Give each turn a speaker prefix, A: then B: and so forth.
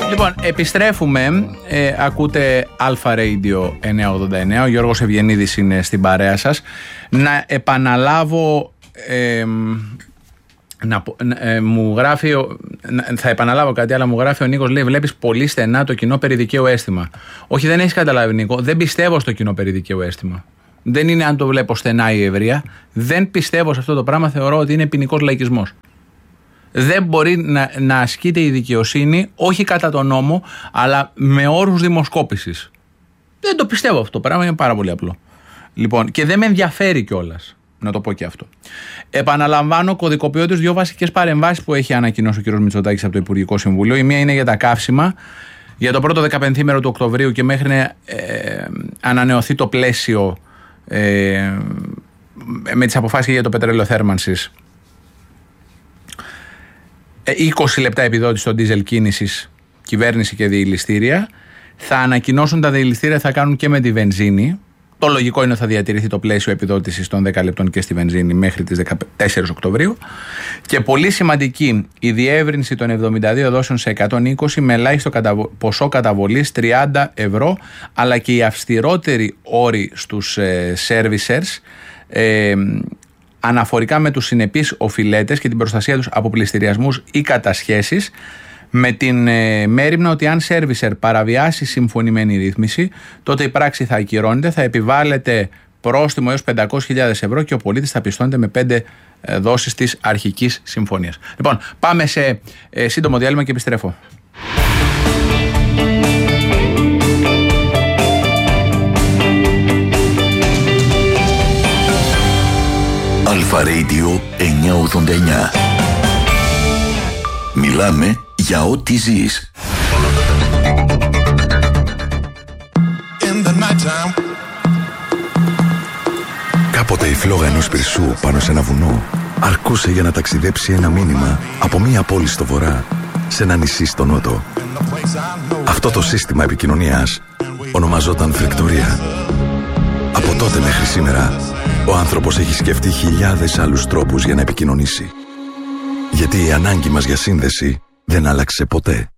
A: Λοιπόν, επιστρέφουμε. Ακούτε Alpha Radio 989. Ο Γιώργος Ευγενίδης είναι στην παρέα σας. Να επαναλάβω. Μου γράφει. Θα επαναλάβω κάτι, αλλά μου γράφει ο Νίκος. Λέει: βλέπεις πολύ στενά το κοινό περί δικαίου αίσθημα. Όχι, δεν έχεις καταλάβει, Νίκο. Δεν πιστεύω στο κοινό περί δικαίου αίσθημα. Δεν είναι αν το βλέπω στενά ή ευρεία. Δεν πιστεύω σε αυτό το πράγμα. Θεωρώ ότι είναι ποινικός λαϊκισμός. Δεν μπορεί να ασκείται η δικαιοσύνη, όχι κατά τον νόμο, αλλά με όρους δημοσκόπησης. Δεν το πιστεύω αυτό το πράγμα, είναι πάρα πολύ απλό. Λοιπόν, και δεν με ενδιαφέρει κιόλας, να το πω και αυτό. Επαναλαμβάνω, κωδικοποιώ τις δύο βασικές παρεμβάσεις που έχει ανακοινώσει ο κ. Μητσοτάκης από το Υπουργικό Συμβούλιο. Η μία είναι για τα καύσιμα, για το πρώτο 15ήμερο του Οκτωβρίου και μέχρι να ανανεωθεί το πλαίσιο με τις αποφάσεις για το πετρέλαιο θέρμανσης. 20 λεπτά επιδότηση στο ντίζελ κίνησης, κυβέρνηση και διελιστήρια. Θα ανακοινώσουν τα διελιστήρια, θα κάνουν και με τη βενζίνη. Το λογικό είναι ότι θα διατηρηθεί το πλαίσιο επιδότησης των 10 λεπτών και στη βενζίνη μέχρι τις 14 Οκτωβρίου. Και πολύ σημαντική, η διεύρυνση των 72 δόσεων σε 120 με ελάχιστο ποσό καταβολής 30 ευρώ, αλλά και οι αυστηρότεροι όροι στους servicers, αναφορικά με τους συνεπείς οφειλέτες και την προστασία τους από πληστηριασμούς ή κατασχέσεις, με την μέριμνα ότι αν σέρβισερ παραβιάσει συμφωνημένη ρύθμιση, τότε η πράξη θα ακυρώνεται, θα επιβάλλεται πρόστιμο έως 500.000 ευρώ και ο πολίτης θα πιστώνεται με 5 δόσεις της αρχικής συμφωνίας. Λοιπόν, πάμε σε σύντομο διάλειμμα και επιστρέφω.
B: Alpha Radio 989. Μιλάμε για ό,τι ζεις. Κάποτε η φλόγα ενός πυρσού πάνω σε ένα βουνό αρκούσε για να ταξιδέψει ένα μήνυμα από μία πόλη στο βορρά σε ένα νησί στο νότο. Αυτό το σύστημα επικοινωνίας ονομαζόταν φρικτορία. Από τότε μέχρι σήμερα ο άνθρωπος έχει σκεφτεί χιλιάδες άλλους τρόπους για να επικοινωνήσει. Γιατί η ανάγκη μας για σύνδεση δεν άλλαξε ποτέ.